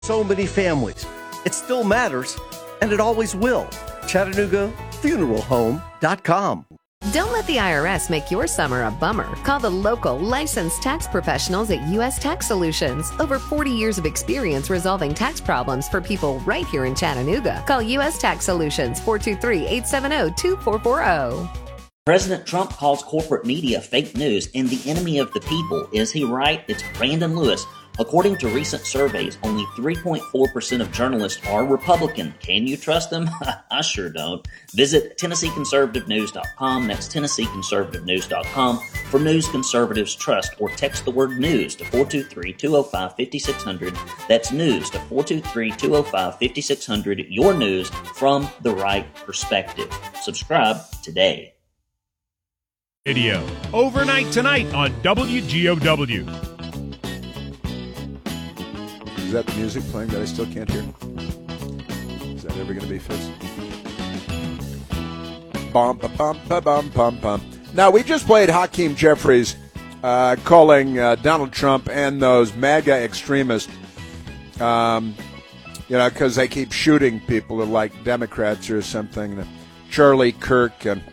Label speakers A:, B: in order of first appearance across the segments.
A: So many families. It still matters, and it always will. ChattanoogaFuneralHome.com.
B: Don't let the IRS make your summer a bummer. Call the local licensed tax professionals at U.S. Tax Solutions. Over 40 years of experience resolving tax problems for people right here in Chattanooga. Call U.S. Tax Solutions 423-870-2440.
C: President Trump calls corporate media fake news and the enemy of the people. Is he right? It's Brandon Lewis. According to recent surveys, only 3.4% of journalists are Republican. Can you trust them? I sure don't. Visit TennesseeConservativeNews.com. That's TennesseeConservativeNews.com for news conservatives trust, or text the word news to 423-205-5600. That's news to 423-205-5600. Your news from the right perspective. Subscribe today.
D: Video overnight tonight on WGOW.
E: Is that the music playing that I still can't hear? Is that ever going to be fixed? Bum, ba, bum, ba, bum, bum, bum. Now, we just played Hakeem Jeffries calling Donald Trump and those MAGA extremists, because they keep shooting people who are like Democrats or something. Charlie Kirk and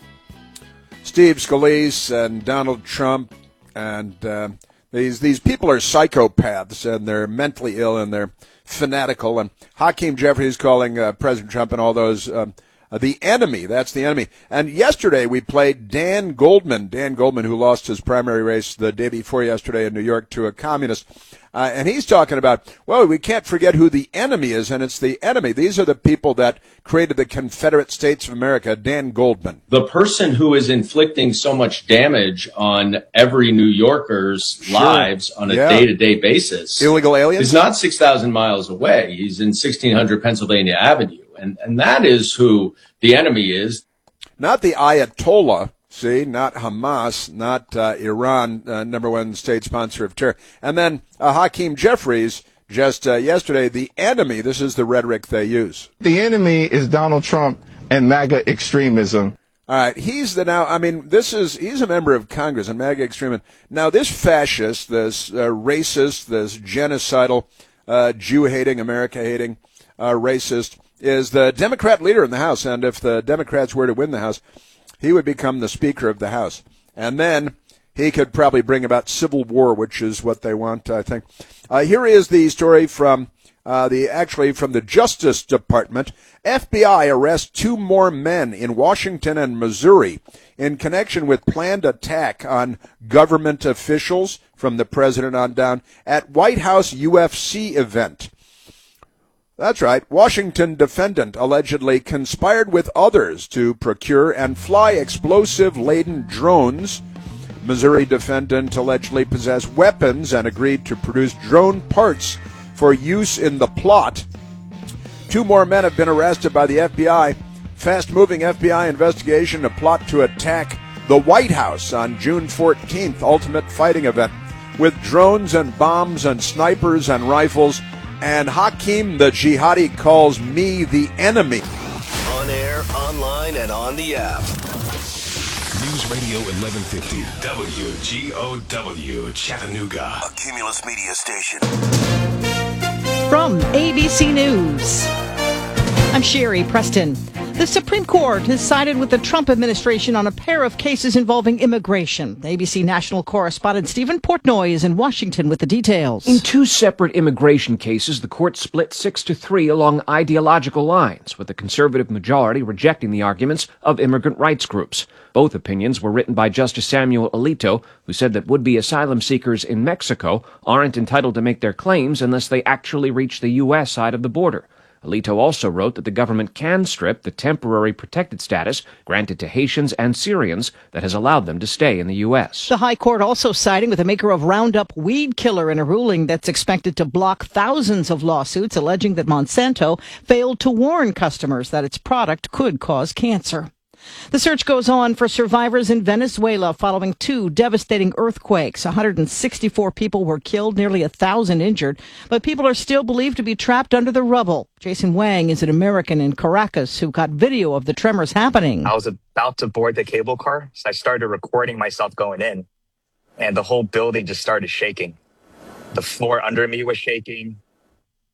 E: Steve Scalise and Donald Trump and these people are psychopaths, and they're mentally ill, and they're fanatical. And Hakeem Jeffries calling President Trump and all those the enemy. That's the enemy. And yesterday we played Dan Goldman. Dan Goldman, who lost his primary race the day before yesterday in New York to a communist. And he's talking about, well, we can't forget who the enemy is, and it's the enemy. These are the people that created the Confederate States of America. Dan Goldman.
F: The person who is inflicting so much damage on every New Yorker's lives on a day-to-day basis.
E: Illegal aliens?
F: Is not 6,000 miles away. He's in 1600 Pennsylvania Avenue. And that is who the enemy is.
E: Not the Ayatollah. See, not Hamas, not Iran, number one state sponsor of terror. And then Hakeem Jeffries, just yesterday, the enemy. This is the rhetoric they use.
G: The enemy is Donald Trump and MAGA extremism.
E: All right, he's a member of Congress, and MAGA extremist. Now, this fascist, this racist, this genocidal, Jew-hating, America-hating racist is the Democrat leader in the House. And if the Democrats were to win the House, he would become the Speaker of the House. And then he could probably bring about civil war, which is what they want, I think. Here is the story from the Justice Department. FBI arrests 2 more men in Washington and Missouri in connection with planned attack on government officials from the president on down at White House UFC event. That's right. Washington defendant allegedly conspired with others to procure and fly explosive-laden drones. Missouri defendant allegedly possessed weapons and agreed to produce drone parts for use in the plot. 2 more men have been arrested by the FBI. Fast-moving FBI investigation, a plot to attack the White House on June 14th, ultimate fighting event, with drones and bombs and snipers and rifles. And Hakeem the Jihadi calls me the enemy.
H: On air, online, and on the app.
I: News Radio 1150 WGOW Chattanooga.
H: A Cumulus Media station.
J: From ABC News, I'm Sherry Preston. The Supreme Court has sided with the Trump administration on a pair of cases involving immigration. ABC national correspondent Stephen Portnoy is in Washington with the details.
K: In 2 separate immigration cases, the court split 6-3 along ideological lines, with the conservative majority rejecting the arguments of immigrant rights groups. Both opinions were written by Justice Samuel Alito, who said that would-be asylum seekers in Mexico aren't entitled to make their claims unless they actually reach the U.S. side of the border. Alito also wrote that the government can strip the temporary protected status granted to Haitians and Syrians that has allowed them to stay in the U.S.
J: The High Court also siding with the maker of Roundup weed killer in a ruling that's expected to block thousands of lawsuits alleging that Monsanto failed to warn customers that its product could cause cancer. The search goes on for survivors in Venezuela following 2 devastating earthquakes. 164 people were killed, nearly 1,000 injured, but people are still believed to be trapped under the rubble. Jason Wang is an American in Caracas who got video of the tremors happening.
L: I was about to board the cable car, so I started recording myself going in, and the whole building just started shaking. The floor under me was shaking,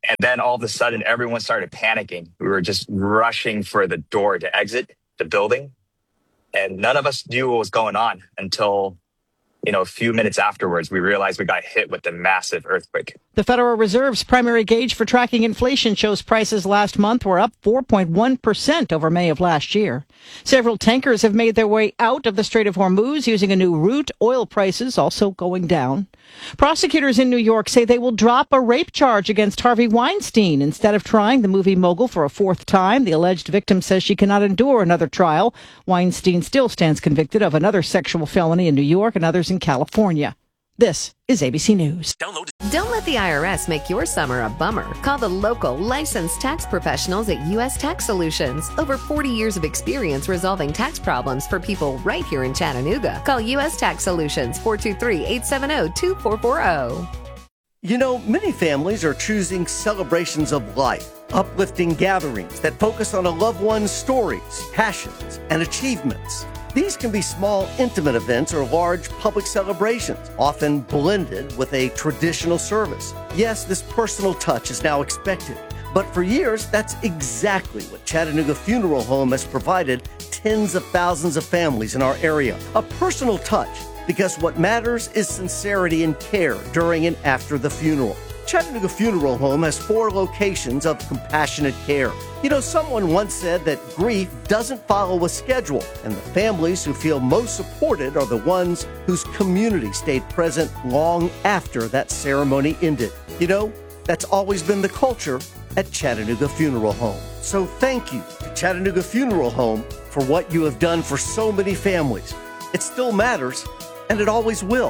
L: And then all of a sudden, everyone started panicking. We were just rushing for the door to exit the building. And none of us knew what was going on until, a few minutes afterwards, we realized we got hit with a massive earthquake.
J: The Federal Reserve's primary gauge for tracking inflation shows prices last month were up 4.1% over May of last year. Several tankers have made their way out of the Strait of Hormuz using a new route. Oil prices also going down. Prosecutors in New York say they will drop a rape charge against Harvey Weinstein instead of trying the movie mogul for a fourth time. The alleged victim says she cannot endure another trial. Weinstein still stands convicted of another sexual felony in New York and others in California. This is ABC News.
B: Don't let the IRS make your summer a bummer. Call the local licensed tax professionals at U.S. Tax Solutions. Over 40 years of experience resolving tax problems for people right here in Chattanooga. Call U.S. Tax Solutions, 423-870-2440.
A: Many families are choosing celebrations of life, uplifting gatherings that focus on a loved one's stories, passions, and achievements. These can be small, intimate events or large public celebrations, often blended with a traditional service. Yes, this personal touch is now expected, but for years, that's exactly what Chattanooga Funeral Home has provided tens of thousands of families in our area. A personal touch, because what matters is sincerity and care during and after the funeral. Chattanooga Funeral Home has 4 locations of compassionate care. Someone once said that grief doesn't follow a schedule, and the families who feel most supported are the ones whose community stayed present long after that ceremony ended. That's always been the culture at Chattanooga Funeral Home. So thank you to Chattanooga Funeral Home for what you have done for so many families. It still matters, and it always will.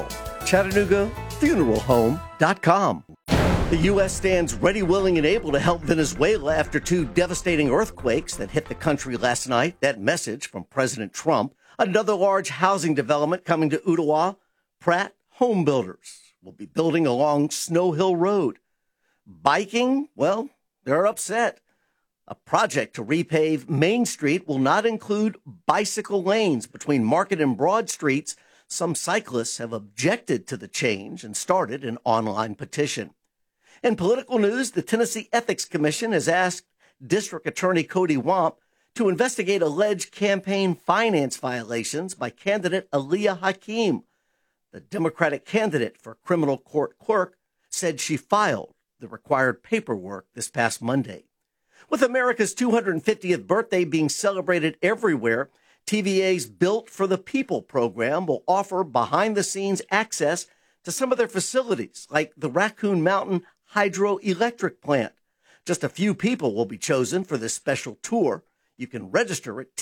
A: ChattanoogaFuneralHome.com. The U.S. stands ready, willing, and able to help Venezuela after 2 devastating earthquakes that hit the country last night. That message from President Trump. Another large housing development coming to Ottawa. Pratt Home Builders will be building along Snow Hill Road. Biking, well, they're upset. A project to repave Main Street will not include bicycle lanes between Market and Broad Streets. Some cyclists have objected to the change and started an online petition. In political news, the Tennessee Ethics Commission has asked District Attorney Cody Wamp to investigate alleged campaign finance violations by candidate Aliyah Hakeem. The Democratic candidate for criminal court clerk said she filed the required paperwork this past Monday. With America's 250th birthday being celebrated everywhere, TVA's Built for the People program will offer behind-the-scenes access to some of their facilities, like the Raccoon Mountain hydroelectric plant. Just a few people will be chosen for this special tour. You can register at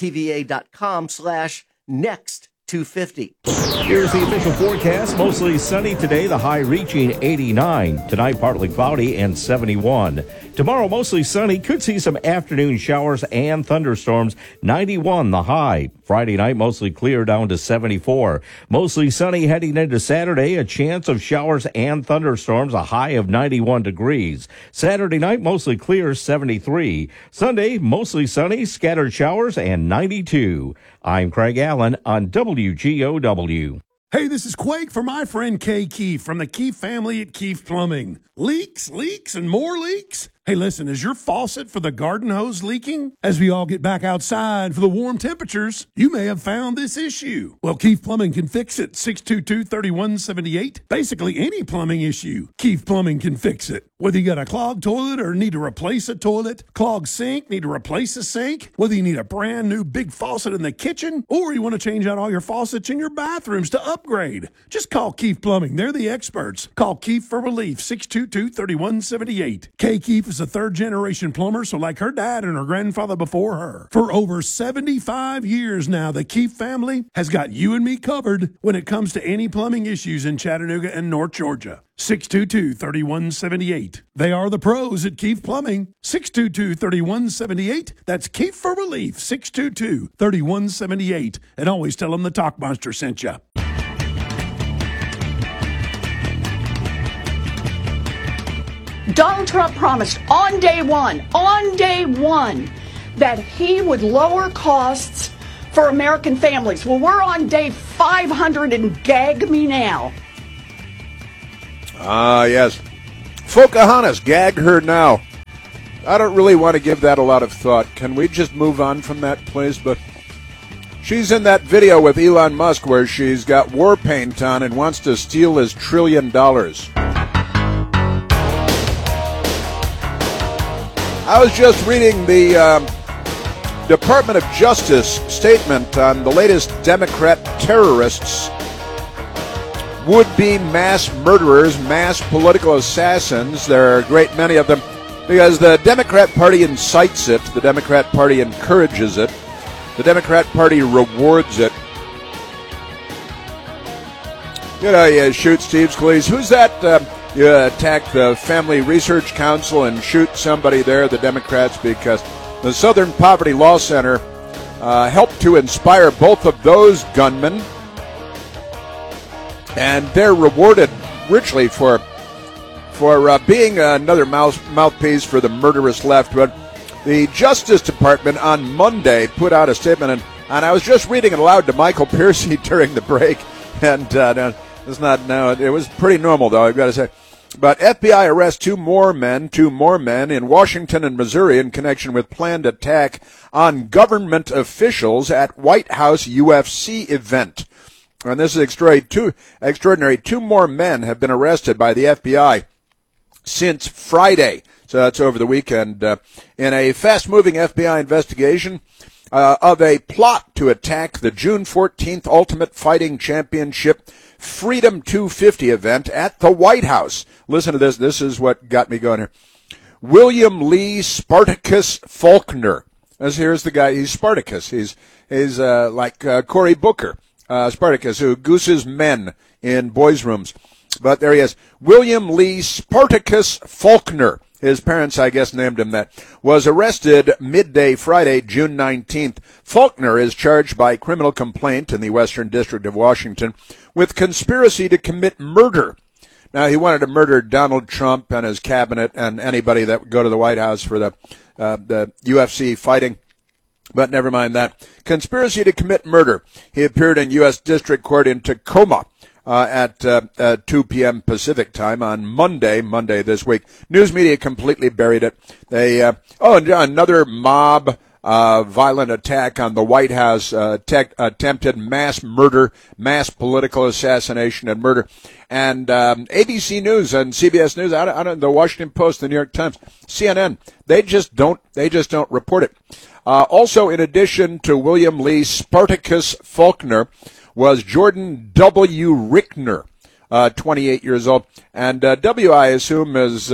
A: tva.com/next250.
M: Here's the official forecast. Mostly sunny today, the high reaching 89. Tonight, partly cloudy and 71. Tomorrow, mostly sunny. Could see some afternoon showers and thunderstorms. 91 the high. Friday night, mostly clear down to 74. Mostly sunny heading into Saturday. A chance of showers and thunderstorms. A high of 91 degrees. Saturday night, mostly clear, 73. Sunday, mostly sunny, scattered showers, and 92. I'm Craig Allen on WGOW.
N: Hey, this is Quake for my friend Kay Keefe from the Keefe family at Keefe Plumbing. Leaks, and more leaks? Hey, listen, is your faucet for the garden hose leaking? As we all get back outside for the warm temperatures, you may have found this issue. Well, Keefe Plumbing can fix it. 622-3178. Basically, any plumbing issue, Keefe Plumbing can fix it. Whether you got a clogged toilet or need to replace a toilet, clogged sink, need to replace a sink, whether you need a brand new big faucet in the kitchen, or you want to change out all your faucets in your bathrooms to upgrade, just call Keefe Plumbing. They're the experts. Call Keefe for relief. 622-3178. Kay Keefe is a third-generation plumber, so like her dad and her grandfather before her. For over 75 years now, the Keefe family has got you and me covered when it comes to any plumbing issues in Chattanooga and North Georgia. 622-3178. They are the pros at Keefe Plumbing. 622-3178. That's Keefe for relief. 622-3178. And always tell them the Talk Monster sent you.
O: Donald Trump promised on day one, that he would lower costs for American families. Well, we're on day 500 and gag me now.
E: Yes. Pocahontas, gag her now. I don't really want to give that a lot of thought. Can we just move on from that, please? But she's in that video with Elon Musk where she's got war paint on and wants to steal his $1 trillion. I was just reading the Department of Justice statement on the latest Democrat terrorists, would-be mass murderers, mass political assassins. There are a great many of them because the Democrat Party incites it, the Democrat Party encourages it, the Democrat Party rewards it. You know, you shoot Steve Scalise. Who's that? You attack the Family Research Council and shoot somebody there, the Democrats, because the Southern Poverty Law Center helped to inspire both of those gunmen, and they're rewarded richly for being another mouthpiece for the murderous left. But the Justice Department on Monday put out a statement, and I was just reading it aloud to Michael Piercy during the break, and it was pretty normal, though, I've got to say. But FBI arrests two more men in Washington and Missouri in connection with planned attack on government officials at White House UFC event. And this is extraordinary. Two more men have been arrested by the FBI since Friday. So that's over the weekend. In a fast-moving FBI investigation of a plot to attack the June 14th Ultimate Fighting Championship Freedom 250 event at the White House. Listen to this. This is what got me going here. William Lee Spartacus Faulkner. Here's the guy. He's Spartacus. He's like Cory Booker. Spartacus, who gooses men in boys' rooms. But there he is. William Lee Spartacus Faulkner. His parents, I guess, named him that. Was arrested midday Friday, June 19th. Faulkner is charged by criminal complaint in the Western District of Washington with conspiracy to commit murder. Now, he wanted to murder Donald Trump and his cabinet and anybody that would go to the White House for the UFC fighting. But never mind that. Conspiracy to commit murder. He appeared in U.S. District Court in Tacoma at 2 p.m. Pacific time on Monday this week. News media completely buried it. And another mob violent attack on the White House, attempted mass murder, mass political assassination and murder. And ABC News and CBS News, the Washington Post, the New York Times, CNN, they just don't report it. Also, in addition to William Lee Spartacus Faulkner, was Jordan W. Rickner, 28 years old. And W, I assume, is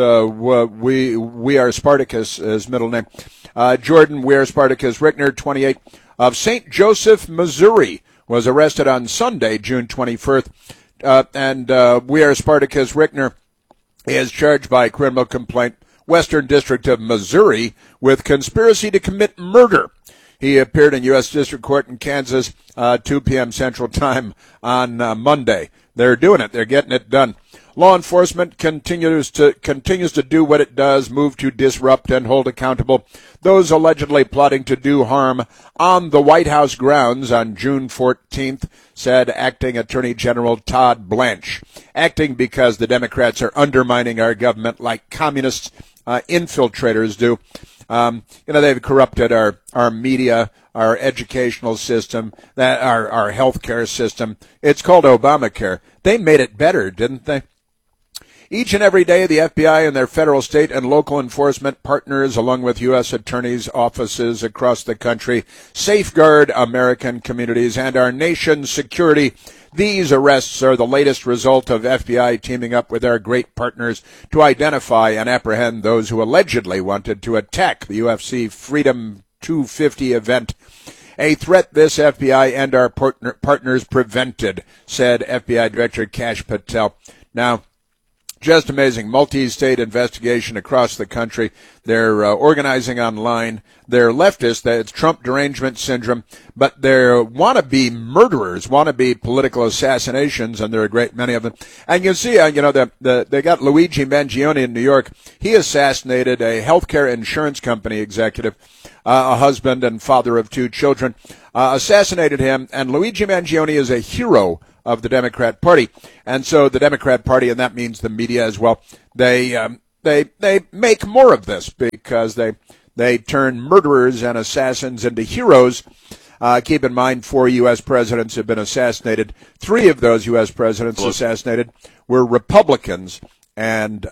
E: We Are Spartacus, his middle name. Jordan We Are Spartacus Rickner, 28, of St. Joseph, Missouri, was arrested on Sunday, June 21st. And We Are Spartacus Rickner is charged by criminal complaint, Western District of Missouri, with conspiracy to commit murder. He appeared in U.S. District Court in Kansas, 2 p.m. Central Time on Monday. They're doing it. They're getting it done. Law enforcement continues to do what it does, move to disrupt and hold accountable those allegedly plotting to do harm on the White House grounds on June 14th, said Acting Attorney General Todd Blanche. Acting because the Democrats are undermining our government like communist infiltrators do. They've corrupted our media, our educational system, our healthcare system. It's called Obamacare. They made it better, didn't they? Each and every day, the FBI and their federal, state, and local enforcement partners, along with U.S. attorneys' offices across the country, safeguard American communities and our nation's security. These arrests are the latest result of FBI teaming up with our great partners to identify and apprehend those who allegedly wanted to attack the UFC Freedom 250 event. A threat this FBI and our partners prevented, said FBI Director Kash Patel. Now, just amazing. Multi-state investigation across the country. They're organizing online. They're leftist. It's Trump derangement syndrome. But they're wannabe murderers, wannabe political assassinations, and there are a great many of them. And you see, they got Luigi Mangione in New York. He assassinated a healthcare insurance company executive, a husband and father of two children, assassinated him. And Luigi Mangione is a hero of the Democrat Party. And so the Democrat Party, and that means the media as well, they make more of this because they turn murderers and assassins into heroes. Keep in mind, 4 U.S. presidents have been assassinated. 3 of those U.S. presidents assassinated were Republicans, and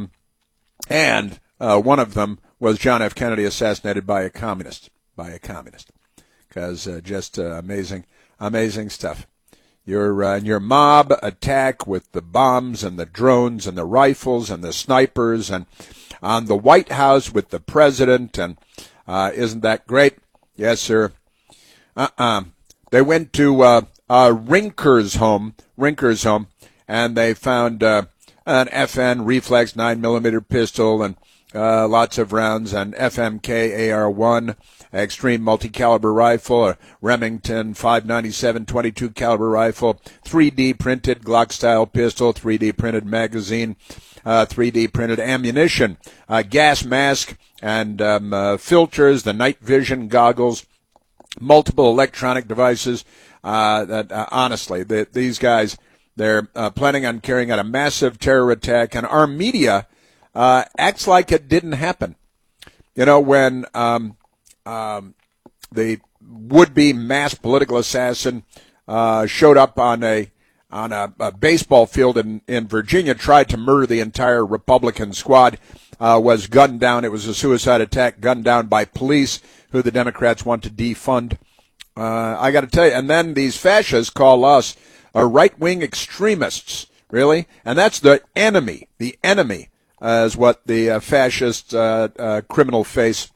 E: one of them was John F. Kennedy, assassinated by a communist. Because just amazing stuff. Your mob attack with the bombs and the drones and the rifles and the snipers, and on the White House with the president, and isn't that great? Yes, sir. They went to Rinker's home, and they found an FN reflex 9mm pistol and lots of rounds, an FMK AR-1 extreme multi-caliber rifle, a Remington 5.97 22 caliber rifle, 3D printed Glock-style pistol, 3D printed magazine, 3D printed ammunition, gas mask and filters, the night vision goggles, multiple electronic devices. Honestly, these guys, they're planning on carrying out a massive terror attack, and our media acts like it didn't happen. You know, when the would-be mass political assassin showed up on a baseball field in Virginia, tried to murder the entire Republican squad, was gunned down. It was a suicide attack, gunned down by police, who the Democrats want to defund. I got to tell you, and then these fascists call us right-wing extremists, really? And that's the enemy. The enemy is what the fascist criminal face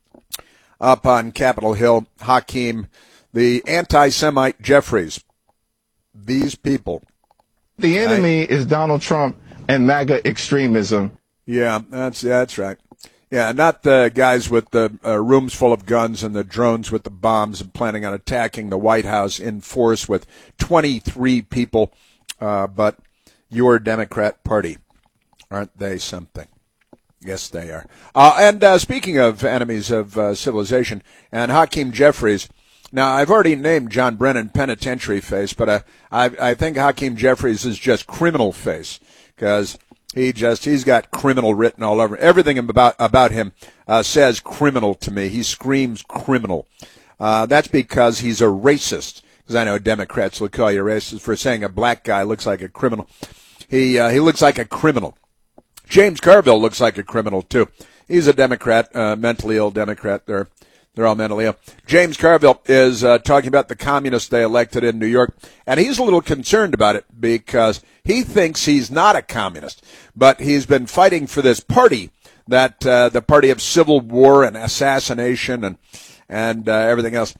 E: up on Capitol Hill, Hakeem, the anti-Semite Jeffries. These people.
G: The enemy is Donald Trump and MAGA extremism.
E: Yeah, that's right. Yeah, not the guys with the rooms full of guns and the drones with the bombs and planning on attacking the White House in force with 23 people, but your Democrat Party. Aren't they something? Yes, they are. And speaking of enemies of civilization and Hakeem Jeffries, now I've already named John Brennan penitentiary face, but I think Hakeem Jeffries is just criminal face, because he's got criminal written all over. Everything about him says criminal to me. He screams criminal. That's because he's a racist. Because I know Democrats will call you racist for saying a black guy looks like a criminal. He looks like a criminal. James Carville looks like a criminal too. He's a Democrat, mentally ill Democrat. They're all mentally ill. James Carville is talking about the communists they elected in New York, and he's a little concerned about it because he thinks he's not a communist, but he's been fighting for this party, that the party of civil war and assassination and everything else.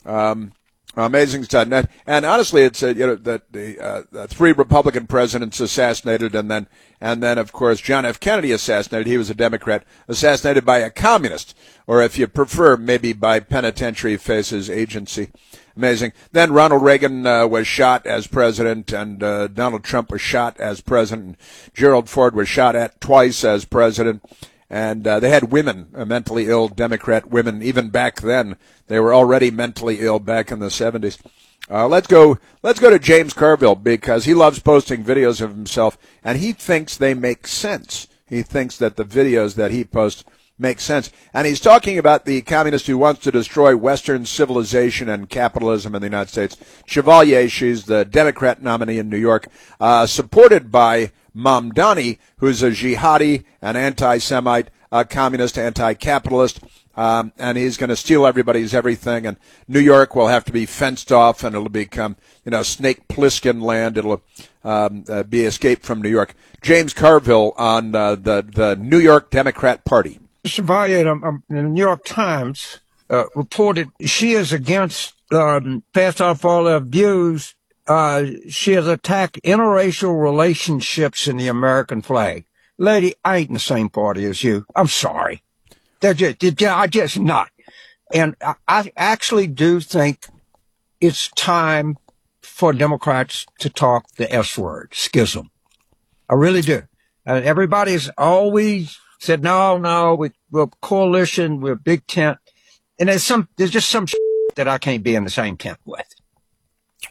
E: Amazing stuff. And honestly, it's that the 3 Republican presidents assassinated, and then of course John F. Kennedy assassinated. He was a Democrat, assassinated by a communist, or if you prefer, maybe by penitentiary face's agency. Amazing. Then Ronald Reagan was shot as president, and Donald Trump was shot as president. And Gerald Ford was shot at twice as president. And they had women, mentally ill Democrat women, even back then. They were already mentally ill back in the 70s. Let's go to James Carville, because he loves posting videos of himself, and he thinks they make sense. He thinks that the videos that he posts make sense. And he's talking about the communist who wants to destroy Western civilization and capitalism in the United States. Chevalier, she's the Democrat nominee in New York, supported by Mamdani, who's a jihadi, an anti-Semite, a communist, anti-capitalist, and he's going to steal everybody's everything, and New York will have to be fenced off, and it'll become, Snake Plissken land. It'll be escaped from New York. James Carville on the New York Democrat Party.
P: Chevalier in the New York Times reported she is against, passed off all her views. She has attacked interracial relationships in the American flag. Lady, I ain't in the same party as you. I'm sorry. I just not. And I actually do think it's time for Democrats to talk the S word, schism. I really do. Everybody's always said, no, we're coalition, we're big tent. And there's just some that I can't be in the same tent with.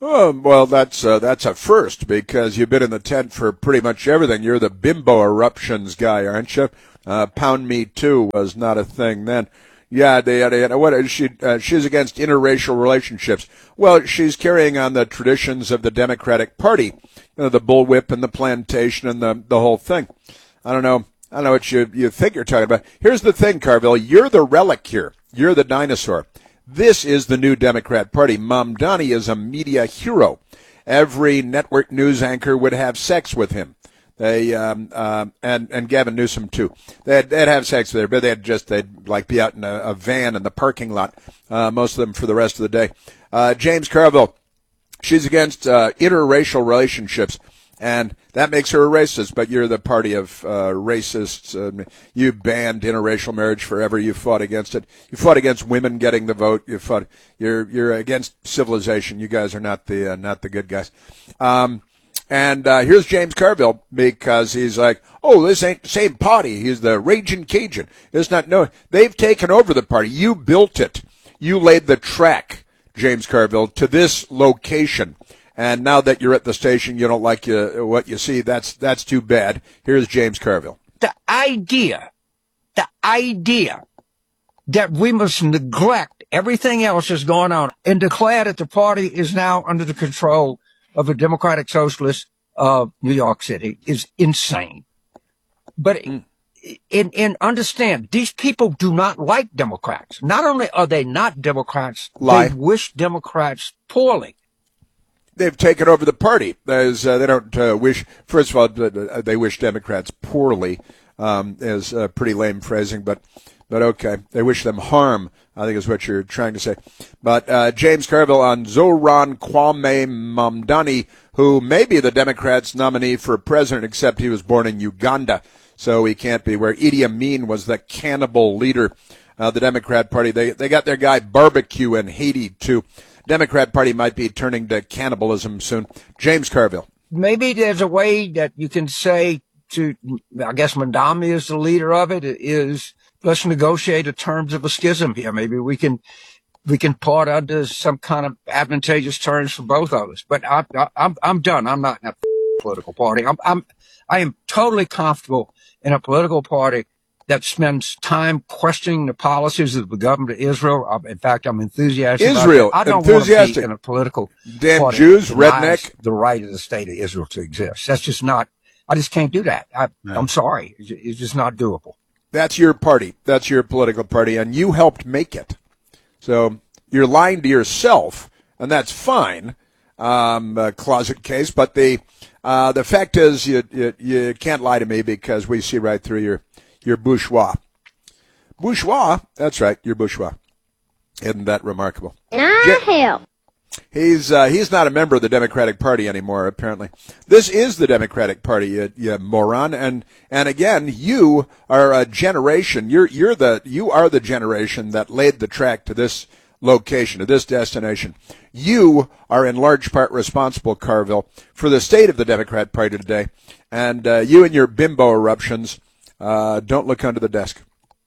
E: Oh, well, that's a first because you've been in the tent for pretty much everything. You're the bimbo eruptions guy, aren't you? Pound Me Too was not a thing then. Yeah, what is she? She's against interracial relationships. Well, she's carrying on the traditions of the Democratic Party, the bullwhip and the plantation and the whole thing. I don't know what you think you're talking about. Here's the thing, Carville. You're the relic here. You're the dinosaur. This is the new Democrat Party. Mamdani is a media hero. Every network news anchor would have sex with him. They and Gavin Newsom too. They'd have sex with her, but they'd like be out in a van in the parking lot. Most of them for the rest of the day. James Carville, she's against interracial relationships, and that makes her a racist. But you're the party of racists. You banned interracial marriage forever. You fought against it. You fought against women getting the vote. You're against civilization. You guys are not the good guys. And here's James Carville because he's like, oh, this ain't the same party. He's the raging Cajun. They've taken over the party. You built it. You laid the track, James Carville, to this location. And now that you're at the station, you don't like what you see. That's too bad. Here's James Carville.
P: The idea that we must neglect everything else that's going on and declare that the party is now under the control of the Democratic Socialists of New York City is insane. But and understand, these people do not like Democrats. Not only are they not Democrats, they wish Democrats poorly.
E: They've taken over the party. They don't wish. First of all, they wish Democrats poorly. Is pretty lame phrasing, but okay. They wish them harm, I think is what you're trying to say. But James Carville on Zoran Kwame Mamdani, who may be the Democrats' nominee for president, except he was born in Uganda, so he can't be, where Idi Amin was the cannibal leader. The Democrat Party, they got their guy Barbecue in Haiti, too. Democrat Party might be turning to cannibalism soon. James Carville.
P: Maybe there's a way that you can say to, I guess Mamdani is the leader of it, is let's negotiate the terms of a schism here. Maybe we can part under some kind of advantageous terms for both of us. But I'm done. I'm not in a political party. I am totally comfortable in a political party that spends time questioning the policies of the government of Israel. In fact, I'm enthusiastic.
E: Israel,
P: I don't want to be in a political
E: damn
P: party
E: Jews,
P: that
E: redneck.
P: The right of the state of Israel to exist. That's just not. I just can't do that. I'm sorry. It's just not doable.
E: That's your party. That's your political party, and you helped make it. So you're lying to yourself, and that's fine. A closet case, but the fact is, you can't lie to me because we see right through your bourgeois. Bourgeois. That's right. You're bourgeois. Isn't that remarkable?
Q: Hell.
E: He's not a member of the Democratic Party anymore, apparently. This is the Democratic Party, you moron. And again, you are a generation. You are the generation that laid the track to this location, to this destination. You are in large part responsible, Carville, for the state of the Democrat Party today. And you and your bimbo eruptions, don't look under the desk.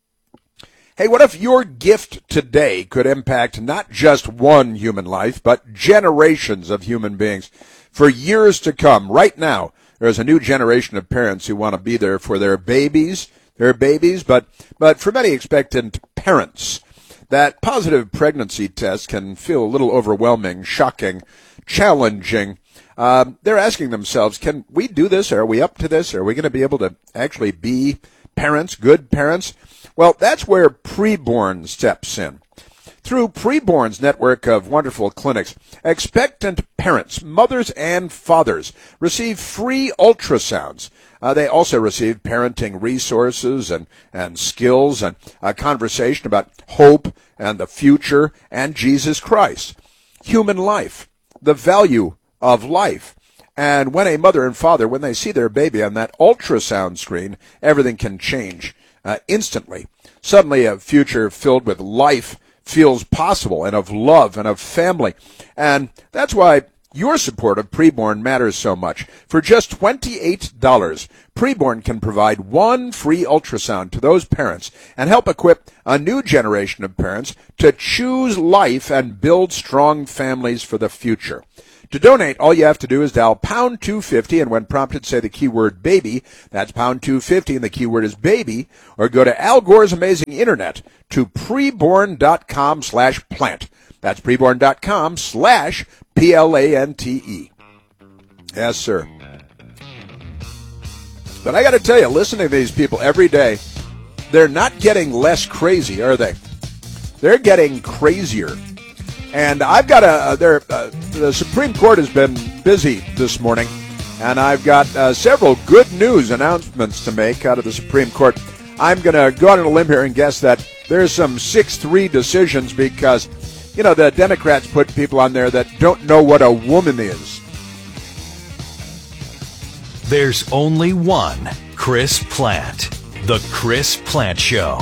E: Hey, what if your gift today could impact not just one human life, but generations of human beings for years to come? Right now, there's a new generation of parents who want to be there for their babies, but for many expectant parents, that positive pregnancy test can feel a little overwhelming, shocking, challenging. They're asking themselves, can we do this? Are we up to this? Are we going to be able to actually be parents, good parents? Well, that's where Preborn steps in. Through Preborn's network of wonderful clinics, expectant parents, mothers and fathers, receive free ultrasounds. They also receive parenting resources and skills and a conversation about hope and the future and Jesus Christ, human life, the value of life. And when a mother and father, when they see their baby on that ultrasound screen, everything can change instantly. Suddenly a future filled with life feels possible, and of love and of family. And that's why your support of Preborn matters so much. For just $28, Preborn can provide one free ultrasound to those parents and help equip a new generation of parents to choose life and build strong families for the future. To donate, all you have to do is dial pound 250, and when prompted, say the keyword baby. That's pound 250, and the keyword is baby. Or go to Al Gore's Amazing Internet to preborn.com/plant. That's preborn.com/PLANTE. Yes, sir. But I got to tell you, listening to these people every day, they're not getting less crazy, are they? They're getting crazier. And I've got the Supreme Court has been busy this morning, and I've got several good news announcements to make out of the Supreme Court. I'm going to go out on a limb here and guess that there's some 6-3 decisions because, you know, the Democrats put people on there that don't know what a woman is.
I: There's only one Chris Plante. The Chris Plante Show.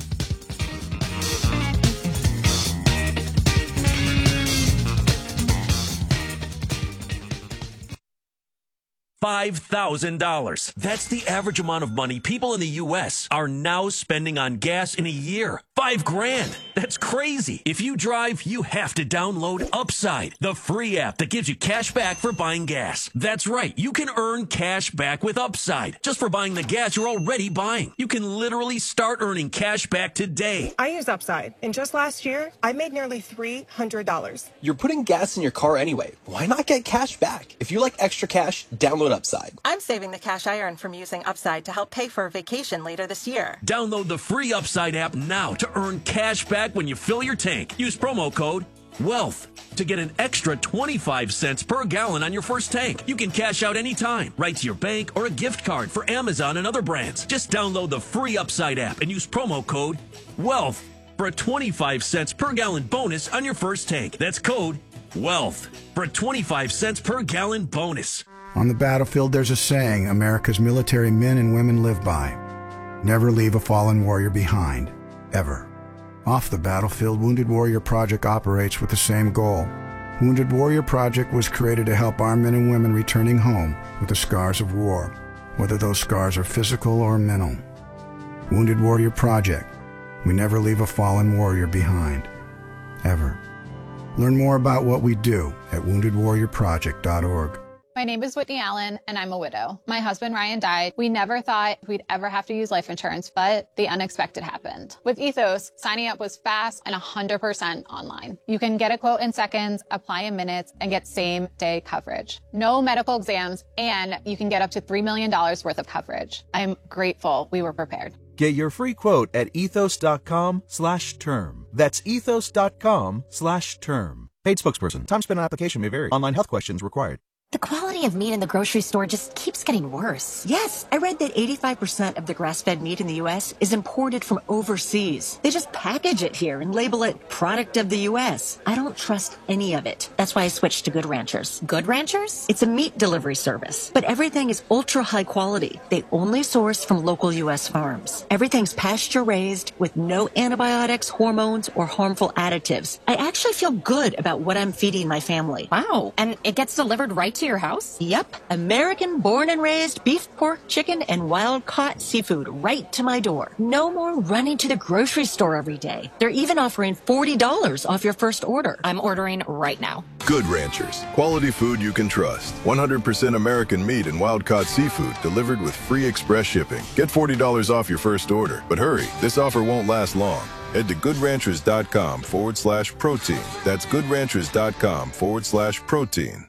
I: $5,000. That's the average amount of money people in the U.S. are now spending on gas in a year. $5,000. That's crazy. If you drive, you have to download Upside, the free app that gives you cash back for buying gas. That's right. You can earn cash back with Upside just for buying the gas you're already buying. You can literally start earning cash back today.
Q: I use Upside, and just last year, I made nearly $300.
R: You're putting gas in your car anyway. Why not get cash back? If you like extra cash, download Upside.
Q: I'm saving the cash I earn from using Upside to help pay for a vacation later this year.
I: Download the free Upside app now to earn cash back when you fill your tank. Use promo code WEALTH to get an extra 25 cents per gallon on your first tank. You can cash out anytime, right to your bank or a gift card for Amazon and other brands. Just download the free Upside app and use promo code WEALTH for a 25 cents per gallon bonus on your first tank. That's code WEALTH for a 25 cents per gallon bonus.
S: On the battlefield, there's a saying America's military men and women live by. Never leave a fallen warrior behind, ever. Off the battlefield, Wounded Warrior Project operates with the same goal. Wounded Warrior Project was created to help our men and women returning home with the scars of war, whether those scars are physical or mental. Wounded Warrior Project. We never leave a fallen warrior behind, ever. Learn more about what we do at woundedwarriorproject.org.
T: My name is Whitney Allen, and I'm a widow. My husband, Ryan, died. We never thought we'd ever have to use life insurance, but the unexpected happened. With Ethos, signing up was fast and 100% online. You can get a quote in seconds, apply in minutes, and get same-day coverage. No medical exams, and you can get up to $3 million worth of coverage. I'm grateful we were prepared.
U: Get your free quote at ethos.com/term. That's ethos.com/term. Paid spokesperson. Time spent on application may vary. Online health questions required.
V: The quality of meat in the grocery store just keeps getting worse. Yes, I read that 85% of the grass-fed meat in the U.S. is imported from overseas. They just package it here and label it product of the U.S. I don't trust any of it. That's why I switched to Good Ranchers. Good Ranchers? It's a meat delivery service, but everything is ultra high quality. They only source from local U.S. farms. Everything's pasture-raised with no antibiotics, hormones, or harmful additives. I actually feel good about what I'm feeding my family.
W: Wow, and it gets delivered right to your house?
V: Yep. American born and raised beef, pork, chicken, and wild caught seafood right to my door. No more running to the grocery store every day. They're even offering $40 off your first order.
W: I'm ordering right now.
X: Good Ranchers. Quality food you can trust. 100% American meat and wild caught seafood delivered with free express shipping. Get $40 off your first order. But hurry, this offer won't last long. Head to goodranchers.com/protein. That's goodranchers.com/protein.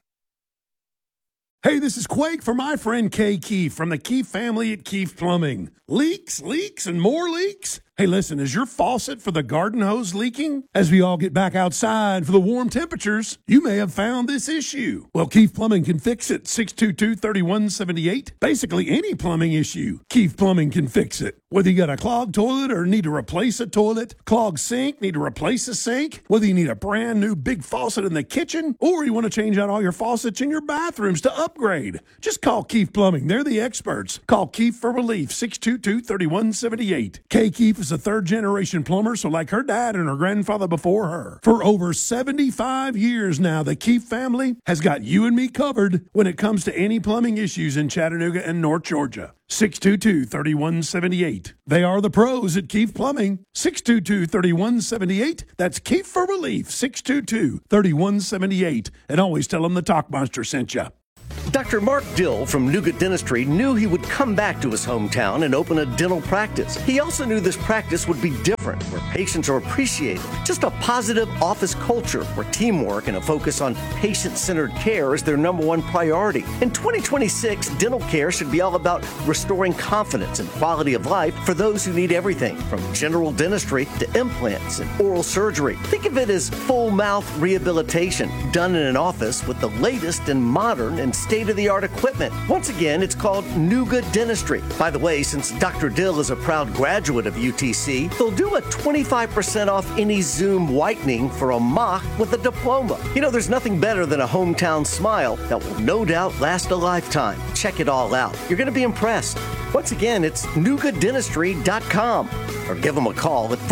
N: Hey, this is Quake for my friend Kay Keefe from the Keefe family at Keefe Plumbing. Leaks, and more leaks? Hey, listen, is your faucet for the garden hose leaking? As we all get back outside for the warm temperatures, you may have found this issue. Well, Keefe Plumbing can fix it. 622-3178. Basically, any plumbing issue, Keefe Plumbing can fix it. Whether you got a clogged toilet or need to replace a toilet, clogged sink, need to replace a sink, whether you need a brand new big faucet in the kitchen, or you want to change out all your faucets in your bathrooms to upgrade, just call Keefe Plumbing. They're the experts. Call Keefe for relief. 622-3178. Kay Keefe is a third-generation plumber, so like her dad and her grandfather before her. For over 75 years now, the Keefe family has got you and me covered when it comes to any plumbing issues in Chattanooga and North Georgia. 622-3178. They are the pros at Keefe Plumbing. 622-3178. That's Keefe for Relief. 622-3178. And always tell them the Talkmonster sent you.
A: Dr. Mark Dill from Nougat Dentistry knew he would come back to his hometown and open a dental practice. He also knew this practice would be different, where patients are appreciated. Just a positive office culture where teamwork and a focus on patient-centered care is their number one priority. In 2026, dental care should be all about restoring confidence and quality of life for those who need everything, from general dentistry to implants and oral surgery. Think of it as full mouth rehabilitation done in an office with the latest and modern and state-of-the-art equipment. Once again, it's called Nougat Dentistry. By the way, since Dr. Dill is a proud graduate of UTC, they'll do a 25% off any Zoom whitening for a mock with a diploma. You know, there's nothing better than a hometown smile that will no doubt last a lifetime. Check it all out. You're going to be impressed. Once again, it's nougatdentistry.com or give them a call at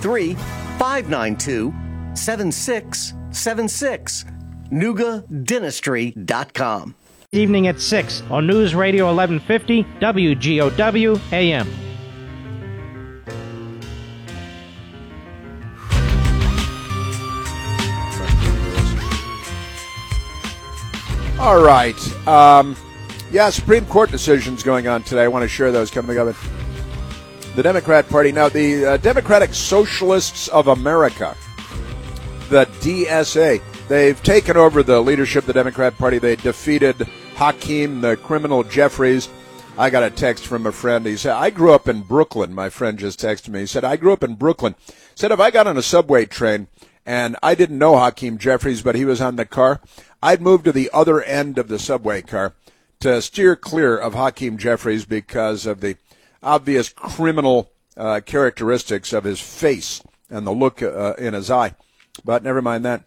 A: 423-592-7676. nougatdentistry.com.
C: Evening at 6 on News Radio 1150 WGOW AM.
E: All right. Supreme Court decisions going on today. I want to share those coming up. The Democrat Party. Now, the Democratic Socialists of America, the DSA, they've taken over the leadership of the Democrat Party. They defeated Hakeem, the criminal Jeffries. I got a text from a friend. He said, I grew up in Brooklyn. My friend just texted me. He said, I grew up in Brooklyn. He said, if I got on a subway train and I didn't know Hakeem Jeffries, but he was on the car, I'd move to the other end of the subway car to steer clear of Hakeem Jeffries because of the obvious criminal characteristics of his face and the look in his eye. But never mind that.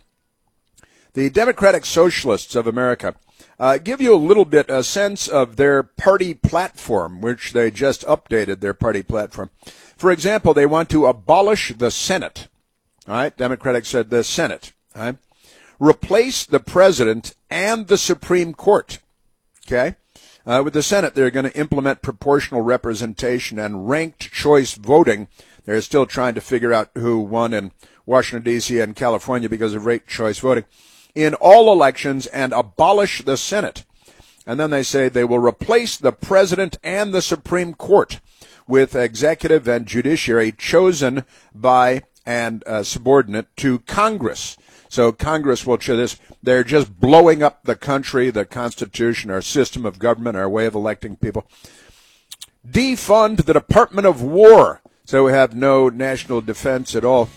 E: The Democratic Socialists of America give you a little bit a sense of their party platform, which they just updated their party platform. For example, they want to abolish the Senate. All right, Democratic said the Senate. All right, replace the president and the Supreme Court. Okay, with the Senate, they're going to implement proportional representation and ranked choice voting. They're still trying to figure out who won in Washington, D.C. and California because of ranked choice voting in all elections, and abolish the Senate. And then they say they will replace the president and the Supreme Court with executive and judiciary chosen by and subordinate to Congress. So Congress will choose this. They're just blowing up the country, the Constitution, our system of government, our way of electing people. Defund the Department of War, so we have no national defense at all.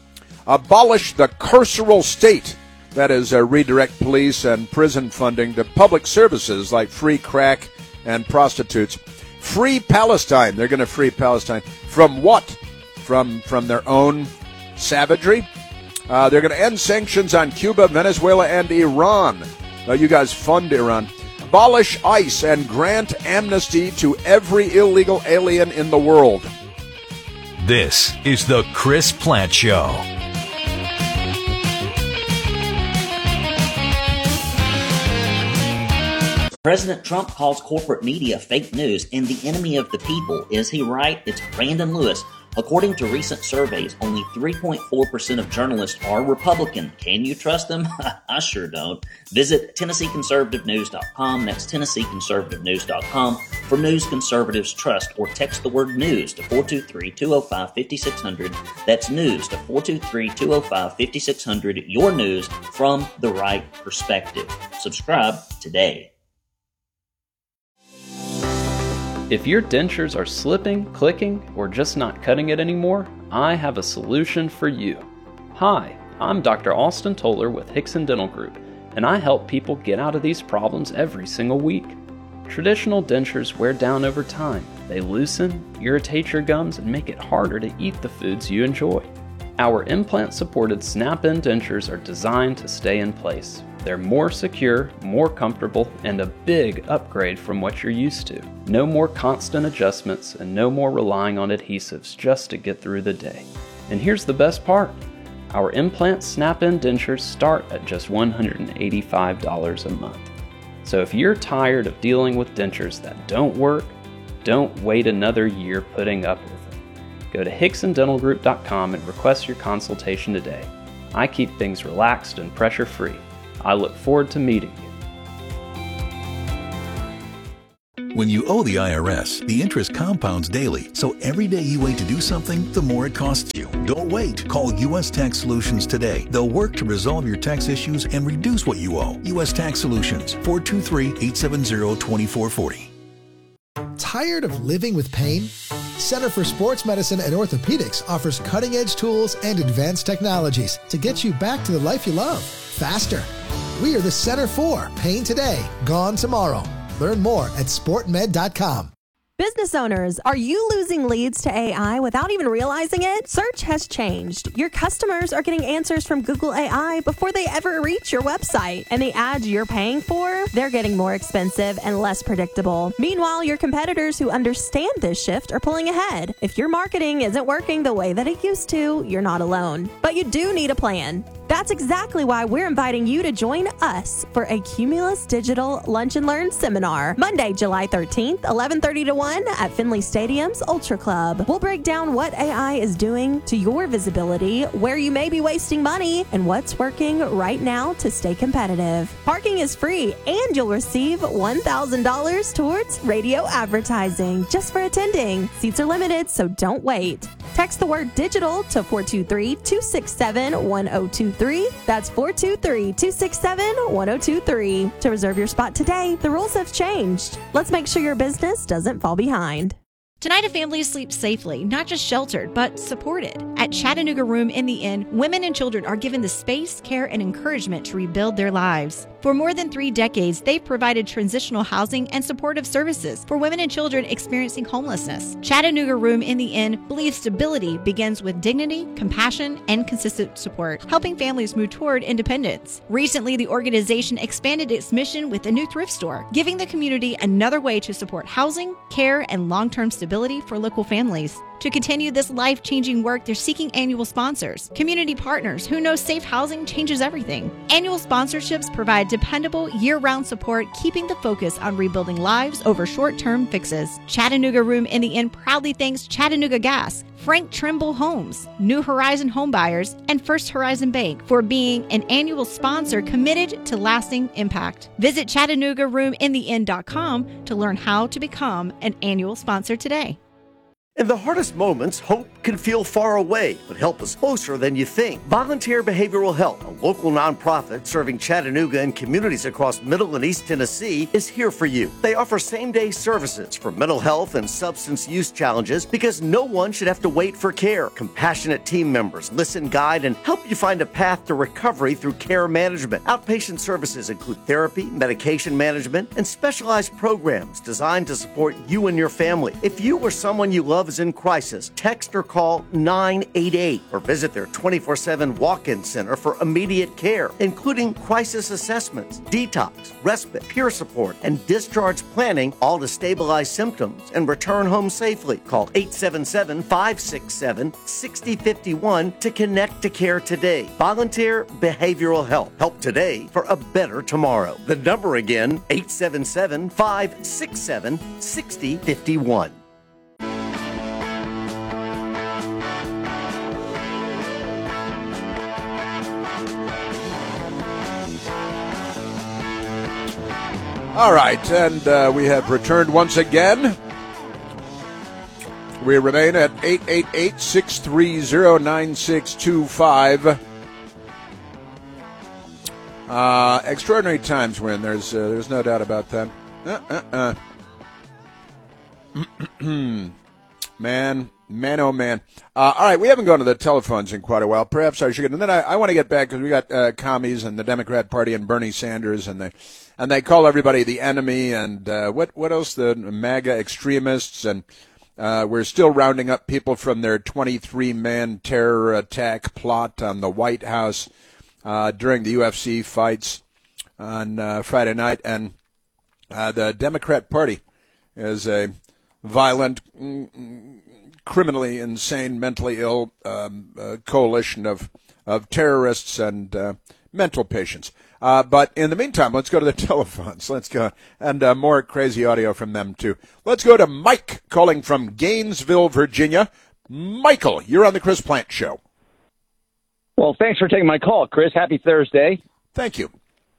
E: Abolish the carceral state. That is, redirect police and prison funding to public services like free crack and prostitutes. Free Palestine. They're going to free Palestine. From what? From their own savagery? They're going to end sanctions on Cuba, Venezuela, and Iran. You guys fund Iran. Abolish ICE and grant amnesty to every illegal alien in the world.
D: This is the Chris Plante Show.
F: President Trump calls corporate media fake news and the enemy of the people. Is he right? It's Brandon Lewis. According to recent surveys, only 3.4% of journalists are Republican. Can you trust them? I sure don't. Visit TennesseeConservativeNews.com. That's TennesseeConservativeNews.com for news conservatives trust, or text the word news to 423-205-5600. That's news to 423-205-5600. Your news from the right perspective. Subscribe today.
H: If your dentures are slipping, clicking, or just not cutting it anymore, I have a solution for you. Hi, I'm Dr. Austin Toller with Hickson Dental Group, and I help people get out of these problems every single week. Traditional dentures wear down over time. They loosen, irritate your gums, and make it harder to eat the foods you enjoy. Our implant-supported snap-in dentures are designed to stay in place. They're more secure, more comfortable, and a big upgrade from what you're used to. No more constant adjustments and no more relying on adhesives just to get through the day. And here's the best part. Our implant snap-in dentures start at just $185 a month. So if you're tired of dealing with dentures that don't work, Don't wait another year putting up with it. Go to HicksonDentalGroup.com and request your consultation today. I keep things relaxed and pressure-free. I look forward to meeting you.
B: When you owe the IRS, the interest compounds daily, so every day you wait to do something, the more it costs you. Don't wait. Call U.S. Tax Solutions today. They'll work to resolve your tax issues and reduce what you owe. U.S. Tax Solutions, 423-870-2440.
J: Tired of living with pain? Center for Sports Medicine and Orthopedics offers cutting-edge tools and advanced technologies to get you back to the life you love, faster. We are the Center for Pain Today, Gone Tomorrow. Learn more at sportmed.com.
K: Business owners, are you losing leads to AI without even realizing it? Search has changed. Your customers are getting answers from Google AI before they ever reach your website. And the ads you're paying for, they're getting more expensive and less predictable. Meanwhile, your competitors who understand this shift are pulling ahead. If your marketing isn't working the way that it used to, you're not alone. But you do need a plan. That's exactly why we're inviting you to join us for a Cumulus Digital Lunch and Learn seminar, Monday, July 13th, 11:30 to 1 at Finley Stadium's Ultra Club. We'll break down what AI is doing to your visibility, where you may be wasting money, and what's working right now to stay competitive. Parking is free, and you'll receive $1,000 towards radio advertising just for attending. Seats are limited, so don't wait. Text the word digital to 423-267-1023. That's 423-267-1023 to reserve your spot today. The rules have changed. Let's make sure your business doesn't fall behind.
L: Tonight, a family sleeps safely, not just sheltered, but supported. At Chattanooga Room in the Inn, women and children are given the space, care, and encouragement to rebuild their lives. For more than 3 decades, they've provided transitional housing and supportive services for women and children experiencing homelessness. Chattanooga Room in the Inn believes stability begins with dignity, compassion, and consistent support, helping families move toward independence. Recently, the organization expanded its mission with a new thrift store, giving the community another way to support housing, care, and long-term stability for local families. To continue this life-changing work, they're seeking annual sponsors, community partners who know safe housing changes everything. Annual sponsorships provide dependable, year-round support, keeping the focus on rebuilding lives over short-term fixes. Chattanooga Room in the Inn proudly thanks Chattanooga Gas, Frank Trimble Homes, New Horizon Homebuyers, and First Horizon Bank for being an annual sponsor committed to lasting impact. Visit ChattanoogaRoomInTheInn.com to learn how to become an annual sponsor today.
A: In the hardest moments, hope can feel far away, but help is closer than you think. Volunteer Behavioral Health, a local nonprofit serving Chattanooga and communities across Middle and East Tennessee, is here for you. They offer same-day services for mental health and substance use challenges because no one should have to wait for care. Compassionate team members listen, guide, and help you find a path to recovery through care management. Outpatient services include therapy, medication management, and specialized programs designed to support you and your family. If you or someone you love is in crisis, text or call 988 or visit their 24/7 walk-in center for immediate care, including crisis assessments, detox, respite, peer support, and discharge planning, all to stabilize symptoms and return home safely. Call 877-567-6051 to connect to care today. Volunteer Behavioral Health. Help today for a better tomorrow. The number again, 877-567-6051.
E: All right, and we have returned once again. We remain at 888-630-9625. Extraordinary times when there's no doubt about that. Man, oh man. All right, we haven't gone to the telephones in quite a while. Perhaps I should. And then I want to get back because we got commies and the Democrat Party and Bernie Sanders, and they call everybody the enemy, and what else? The MAGA extremists, and we're still rounding up people from their 23-man terror attack plot on the White House during the UFC fights on Friday night. And the Democrat Party is a violent, criminally insane, mentally ill coalition of terrorists and mental patients. But in the meantime, let's go to the telephones. Let's go. And more crazy audio from them, too. Let's go to Mike calling from Gainesville, Virginia. Michael, you're on the Chris Plante Show.
G: Well, thanks for taking my call, Chris. Happy Thursday.
E: Thank you.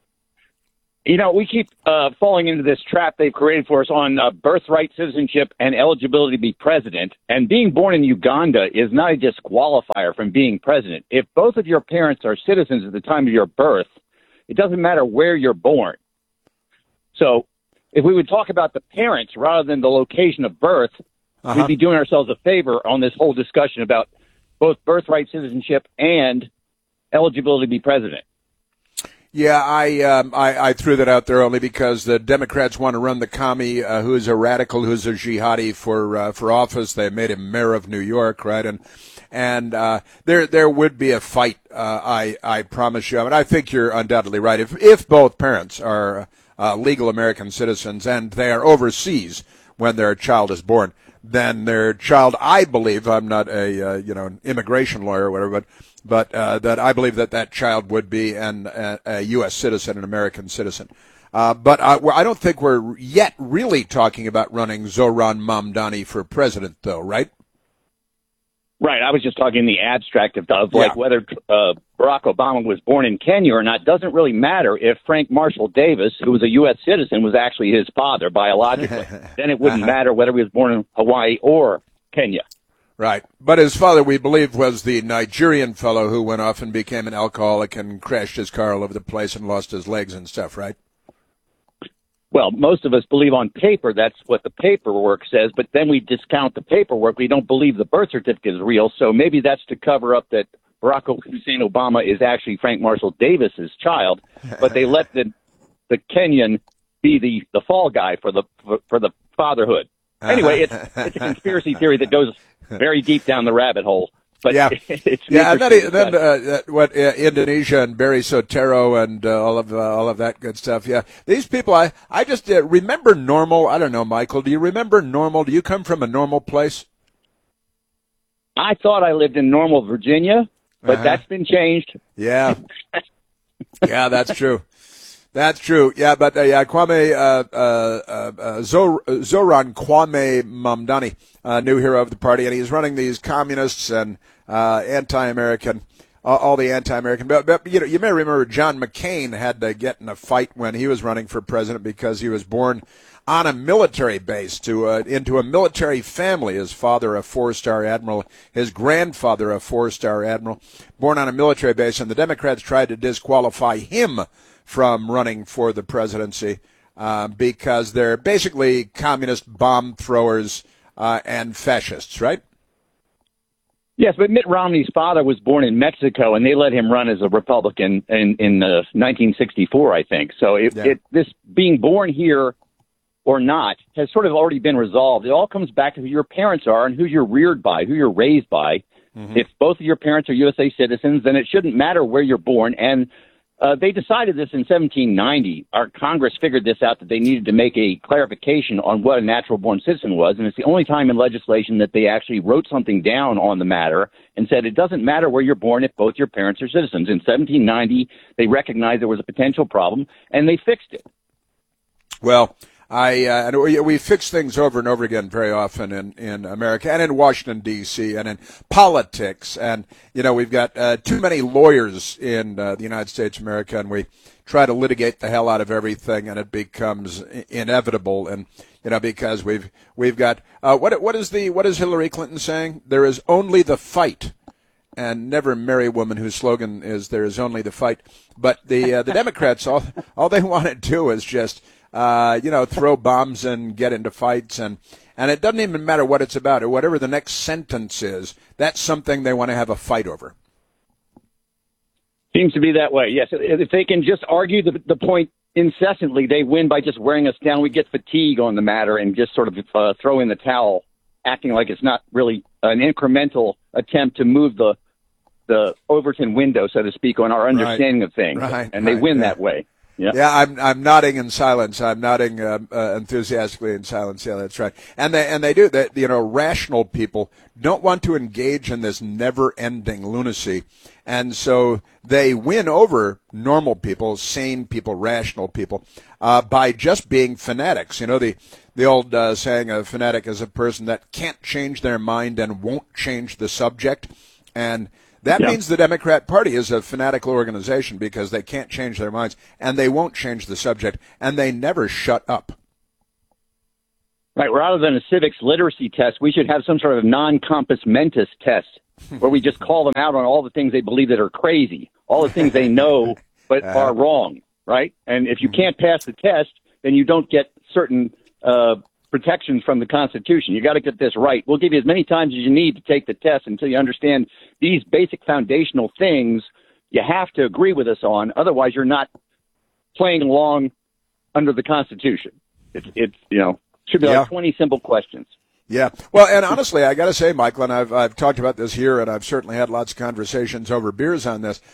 G: You know, we keep falling into this trap they've created for us on birthright citizenship and eligibility to be president. And being born in Uganda is not a disqualifier from being president. If both of your parents are citizens at the time of your birth, it doesn't matter where you're born. So if we would talk about the parents rather than the location of birth, we'd be doing ourselves a favor on this whole discussion about both birthright citizenship and eligibility to be president.
E: Yeah, I threw that out there only because the Democrats want to run the commie who's a radical, who's a jihadi for office. They made him mayor of New York, right? And there would be a fight. I promise you. I mean, I think you're undoubtedly right. If both parents are legal American citizens and they are overseas when their child is born, then their child, I believe, I'm not an immigration lawyer or whatever, but that I believe that child would be a U.S. citizen, an American citizen. But I don't think we're yet really talking about running Zohran Mamdani for president, though, right?
G: Right. I was just talking in the abstract of like whether Barack Obama was born in Kenya or not doesn't really matter if Frank Marshall Davis, who was a U.S. citizen, was actually his father biologically. Then it wouldn't matter whether he was born in Hawaii or Kenya.
E: Right. But his father, we believe, was the Nigerian fellow who went off and became an alcoholic and crashed his car all over the place and lost his legs and stuff, right?
G: Well, most of us believe on paper that's what the paperwork says, but then we discount the paperwork. We don't believe the birth certificate is real, so maybe that's to cover up that Barack Hussein Obama is actually Frank Marshall Davis's child, but they let the Kenyan be the fall guy for the fatherhood. Anyway, it's a conspiracy theory that goes very deep down the rabbit hole. But it's
E: Indonesia and Barry Soetoro and all of that good stuff. Yeah, these people. I just remember Normal. I don't know, Michael. Do you remember Normal? Do you come from a normal place?
G: I thought I lived in Normal, Virginia, but that's been changed.
E: Yeah, yeah, that's true. That's true. Yeah, but Zohran Kwame Mamdani, new hero of the party, and he's running these communists and anti-American, all the anti-American. But you may remember John McCain had to get in a fight when he was running for president because he was born on a military base into a military family. His father, a 4-star admiral, his grandfather, a 4-star admiral, born on a military base, and the Democrats tried to disqualify him from running for the presidency because they're basically communist bomb throwers and fascists, right?
G: Yes, but Mitt Romney's father was born in Mexico, and they let him run as a Republican in 1964, I think. So this being born here or not has sort of already been resolved. It all comes back to who your parents are and who you're reared by, who you're raised by. Mm-hmm. If both of your parents are USA citizens, then it shouldn't matter where you're born. And they decided this in 1790. Our Congress figured this out, that they needed to make a clarification on what a natural-born citizen was, and it's the only time in legislation that they actually wrote something down on the matter and said it doesn't matter where you're born if both your parents are citizens. In 1790, they recognized there was a potential problem, and they fixed it.
E: Well, we fix things over and over again very often in America and in Washington, D.C. and in politics. And, we've got too many lawyers in the United States of America, and we try to litigate the hell out of everything, and it becomes inevitable. And, because we've got what is Hillary Clinton saying? There is only the fight, and never marry a woman whose slogan is there is only the fight. But the Democrats, all they want to do is just throw bombs and get into fights, and it doesn't even matter what it's about or whatever the next sentence is. That's something they want to have a fight over.
G: Seems to be that way, yes. If they can just argue the point incessantly, they win by just wearing us down. We get fatigue on the matter and just sort of throw in the towel, acting like it's not really an incremental attempt to move the Overton window, so to speak, on our understanding of things. Right, and they win that way.
E: Yeah, I'm nodding in silence. I'm nodding enthusiastically in silence. Yeah, that's right. And they do that. Rational people don't want to engage in this never-ending lunacy, and so they win over normal people, sane people, rational people, by just being fanatics. The old saying, a fanatic is a person that can't change their mind and won't change the subject, and that means the Democrat Party is a fanatical organization because they can't change their minds and they won't change the subject, and they never shut up.
G: Right. Rather than a civics literacy test, we should have some sort of non-compos mentis test where we just call them out on all the things they believe that are crazy, all the things they know but are wrong, right? And if you can't pass the test, then you don't get certain protections from the Constitution. You got to get this right. We'll give you as many times as you need to take the test until you understand these basic foundational things you have to agree with us on. Otherwise, you're not playing along under the Constitution. It's should be like 20 simple questions.
E: Yeah. Well, and honestly, I got to say, Michael, and I've talked about this here, and I've certainly had lots of conversations over beers on this.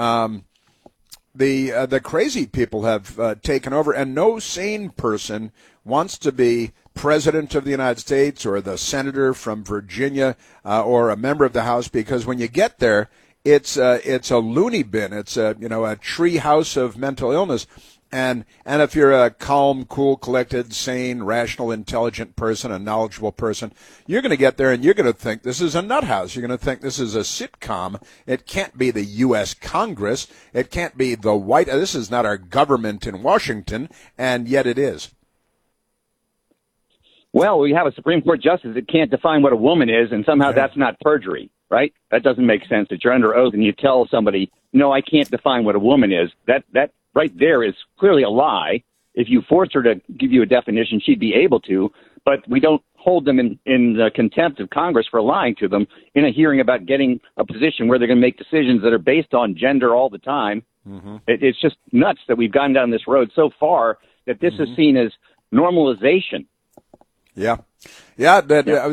E: The crazy people have taken over, and no sane person wants to be president of the United States or the senator from Virginia or a member of the House, because when you get there, it's a loony bin. It's a tree house of mental illness. And if you're a calm, cool, collected, sane, rational, intelligent person, a knowledgeable person, you're going to get there and you're going to think this is a nut house. You're going to think this is a sitcom. It can't be the U.S. Congress. It can't be the White. This is not our government in Washington, and yet it is.
G: Well, we have a Supreme Court justice that can't define what a woman is, and somehow that's not perjury, right? That doesn't make sense that you're under oath and you tell somebody, no, I can't define what a woman is. That right there is clearly a lie. If you forced her to give you a definition, she'd be able to, but we don't hold them in the contempt of Congress for lying to them in a hearing about getting a position where they're going to make decisions that are based on gender all the time. Mm-hmm. It's just nuts that we've gone down this road so far that this is seen as normalization.
E: Yeah. I've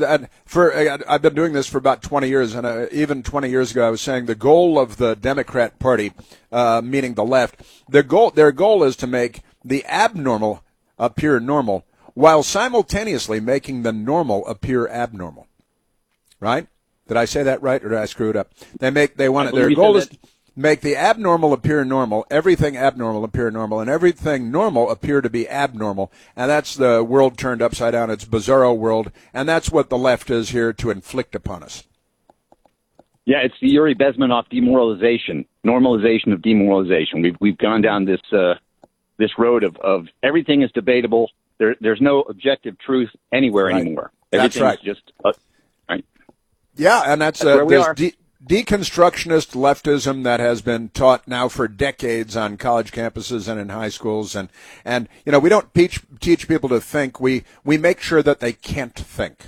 E: been doing this for about 20 years, and even 20 years ago I was saying the goal of the Democrat Party, meaning the left, their goal is to make the abnormal appear normal while simultaneously making the normal appear abnormal. Right? Did I say that right, or did I screw it up? Their goal is to make the abnormal appear normal, everything abnormal appear normal, and everything normal appear to be abnormal. And that's the world turned upside down. It's bizarro world, and that's what the left is here to inflict upon us.
G: Yeah, it's the Yuri Bezmenov demoralization, normalization of demoralization. We've gone down this road of everything is debatable. There's no objective truth anywhere anymore.
E: That's right.
G: Just right.
E: Yeah, and that's
G: where we are.
E: Deconstructionist leftism that has been taught now for decades on college campuses and in high schools, and we don't teach people to think. We make sure that they can't think.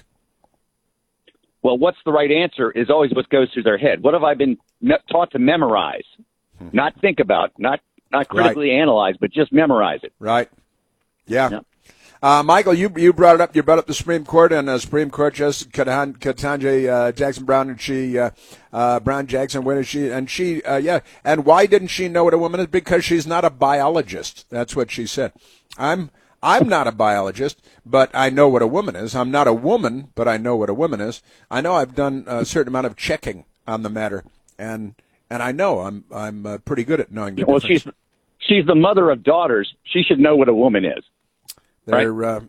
G: Well, what's the right answer is always what goes through their head. What have I been taught to memorize, not think about, not critically analyze, but just memorize it?
E: Right. Yeah. Michael, you brought it up. You brought up the Supreme Court and Supreme Court Justice Ketanji Jackson Brown, and Brown Jackson. When is she? And she, And why didn't she know what a woman is? Because she's not a biologist. That's what she said. I'm not a biologist, but I know what a woman is. I'm not a woman, but I know what a woman is. I know I've done a certain amount of checking on the matter, and I know I'm pretty good at knowing the difference.
G: Well, she's the mother of daughters. She should know what a woman is. Right?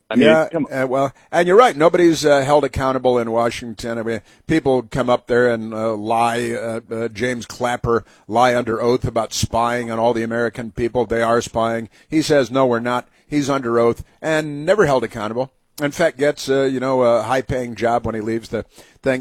E: And you're right. Nobody's held accountable in Washington. I mean, people come up there and lie. James Clapper lie under oath about spying on all the American people. They are spying. He says, no, we're not. He's under oath and never held accountable. In fact, gets a high-paying job when he leaves the thing.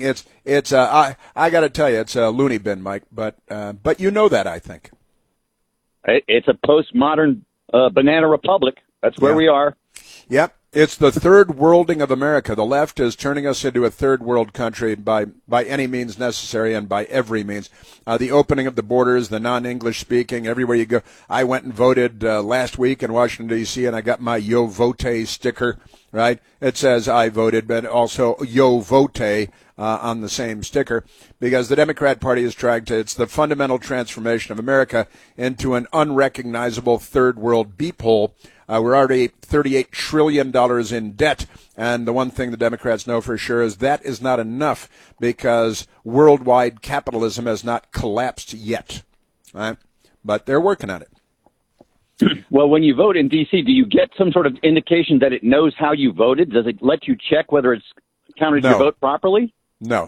E: I got to tell you, it's a loony bin, Mike. But you know that, I think.
G: It's a postmodern banana republic. That's where we are.
E: Yep. It's the third worlding of America. The left is turning us into a third world country by any means necessary and by every means. The opening of the borders, the non-English speaking, everywhere you go. I went and voted last week in Washington, D.C., and I got my Yo Vote sticker, right? It says I voted, but also Yo Vote. on the same sticker, because the Democrat Party is trying to, it's the fundamental transformation of America into an unrecognizable third world beep hole. We're already $38 trillion in debt, and the one thing the Democrats know for sure is that is not enough because worldwide capitalism has not collapsed yet. Right? But they're working on it.
G: Well, when you vote in D.C., do you get some sort of indication that it knows how you voted? Does it let you check whether it's counted your vote properly?
E: No.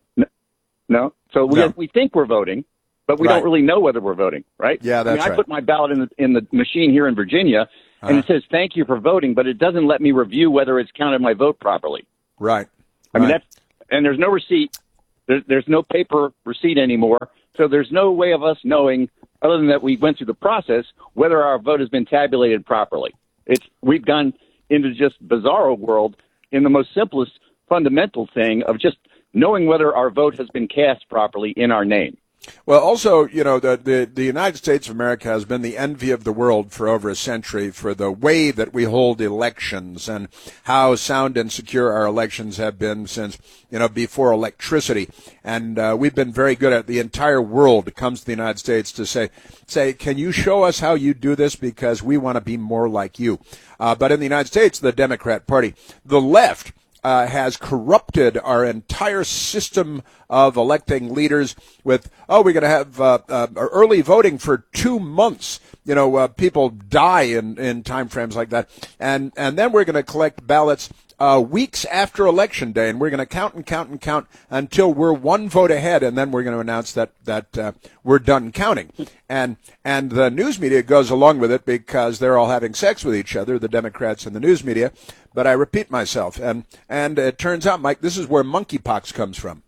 G: No? So we think we're voting, but we don't really know whether we're voting, right?
E: Yeah, that's
G: I put my ballot in the machine here in Virginia, and it says, thank you for voting, but it doesn't let me review whether it's counted my vote properly.
E: Right.
G: I mean, and there's no receipt. There's no paper receipt anymore, so there's no way of us knowing, other than that we went through the process, whether our vote has been tabulated properly. We've gone into just bizarro world in the most simplest fundamental thing of just knowing whether our vote has been cast properly in our name.
E: Well, also, you know, the United States of America has been the envy of the world for over a century for the way that we hold elections and how sound and secure our elections have been since, you know, before electricity. And we've been very good at the entire world comes to the United States to say, can you show us how you do this? Because we want to be more like you. But in the United States, the Democrat Party, the left, has corrupted our entire system of electing leaders with, we're going to have early voting for 2 months. You know, people die in time frames like that. And then we're going to collect ballots weeks after Election Day, and we're going to count and count and count until we're one vote ahead, and then we're going to announce that we're done counting. And the news media goes along with it because they're all having sex with each other, the Democrats and the news media. But I repeat myself, and it turns out, Mike, this is where monkeypox comes from.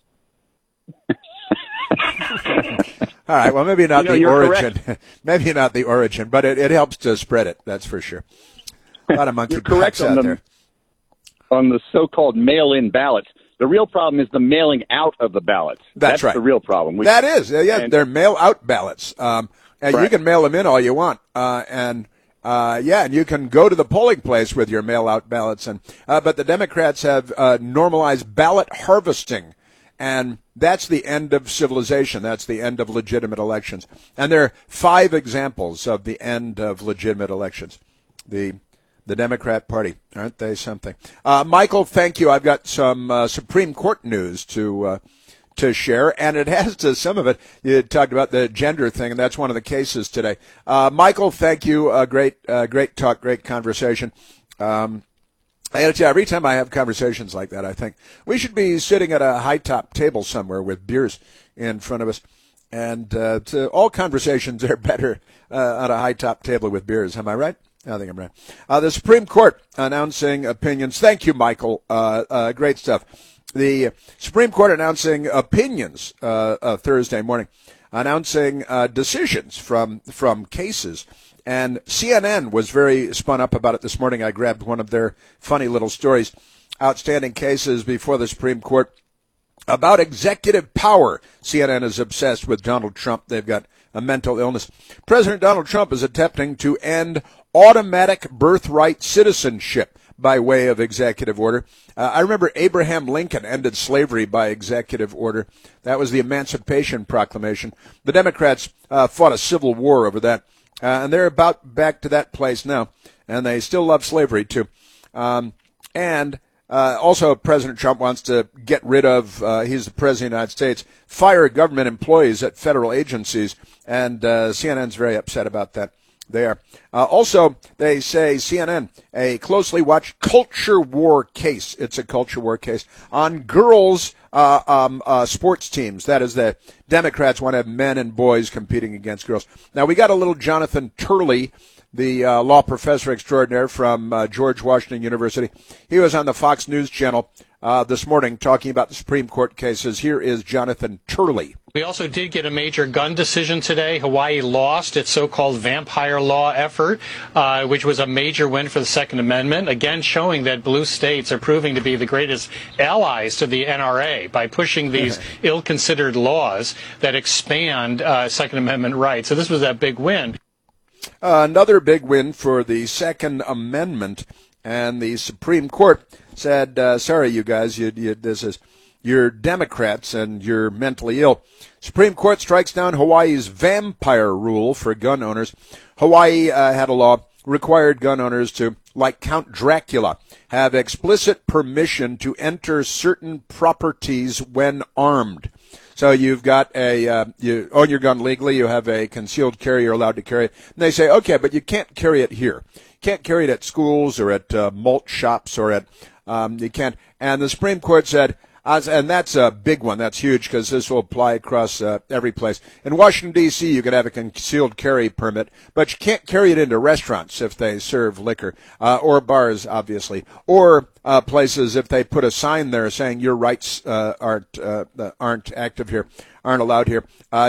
E: All right, well, maybe not the origin. Maybe not the origin, but it helps to spread it, that's for sure. A lot of monkeypox out there.
G: On the so-called mail-in ballots, the real problem is the mailing out of the ballots.
E: That's right.
G: The real problem.
E: That is, they're mail-out ballots. And you can mail them in all you want. And you can go to the polling place with your mail-out ballots. But the Democrats have normalized ballot harvesting. And that's the end of civilization. That's the end of legitimate elections. And there are 5 examples of the end of legitimate elections. The Democrat Party, aren't they something? Michael, thank you. I've got some Supreme Court news to share, and it has to some of it. You talked about the gender thing, and that's one of the cases today. Michael, thank you. Great talk, great conversation. I got to tell you, every time I have conversations like that, I think we should be sitting at a high-top table somewhere with beers in front of us. And all conversations are better on a high-top table with beers. Am I right? I think I'm right. The Supreme Court announcing opinions. Thank you, Michael. Great stuff. The Supreme Court announcing opinions Thursday morning, announcing decisions from cases. And CNN was very spun up about it this morning. I grabbed one of their funny little stories. Outstanding cases before the Supreme Court about executive power. CNN is obsessed with Donald Trump. They've got a mental illness. President Donald Trump is attempting to end automatic birthright citizenship by way of executive order. I remember Abraham Lincoln ended slavery by executive order. That was the Emancipation Proclamation. The Democrats fought a civil war over that, and they're about back to that place now, and they still love slavery, too. Also, President Trump wants to get rid of, he's the President of the United States, fire government employees at federal agencies, and CNN's very upset about that. They are. Also, they say, CNN, a closely watched culture war case. It's a culture war case on girls' sports teams. That is, the Democrats want to have men and boys competing against girls. Now, we got a little Jonathan Turley, the law professor extraordinaire from George Washington University. He was on the Fox News Channel this morning talking about the Supreme Court cases. Here is Jonathan Turley.
M: We also did get a major gun decision today. Hawaii lost its so-called vampire law effort, which was a major win for the Second Amendment, again showing that blue states are proving to be the greatest allies to the NRA by pushing these ill-considered laws that expand Second Amendment rights. So this was a big win.
E: Another big win for the Second Amendment, and the Supreme Court said, sorry, you guys, this is you're Democrats and you're mentally ill. Supreme Court strikes down Hawaii's vampire rule for gun owners. Hawaii had a law required gun owners to, like Count Dracula, have explicit permission to enter certain properties when armed. So you've got you own your gun legally, you have a concealed carry, you're allowed to carry it. And they say, okay, but you can't carry it here. You can't carry it at schools or at malt shops or at, you can't. And the Supreme Court said, and that's a big one. That's huge because this will apply across every place. In Washington, D.C., you can have a concealed carry permit, but you can't carry it into restaurants if they serve liquor, or bars, obviously, or places if they put a sign there saying your rights aren't active here, aren't allowed here.